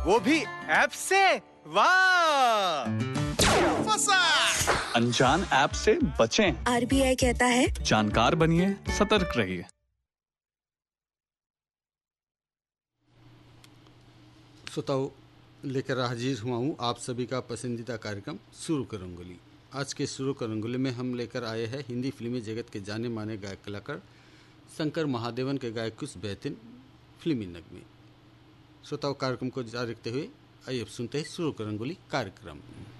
वो भी ऐप से। वाह, फंसा। अनजान ऐप से बचें। आरबीआई कहता है जानकार बनिए, सतर्क रहिए। श्रोताओं, लेकर हाजिर हुआ हूँ आप सभी का पसंदीदा कार्यक्रम सुर कर रंगोली। आज के सुर कर रंगोली में हम लेकर आए हैं हिंदी फिल्मी जगत के जाने माने गायक कलाकार शंकर महादेवन के गायक कुछ बेहतरीन फिल्मी नगमे। श्रोताओं, कार्यक्रम को जारी रखते हुए आइए अब सुनते हैं सुर कर रंगोली कार्यक्रम।